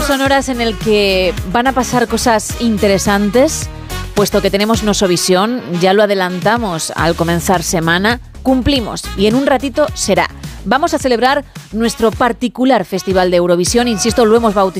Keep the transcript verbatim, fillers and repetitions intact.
son horas en el que van a pasar cosas interesantes, puesto que tenemos Nosovisión, ya lo adelantamos al comenzar semana, cumplimos y en un ratito será. Vamos a celebrar nuestro particular Festival de Eurovisión, insisto, lo hemos bautizado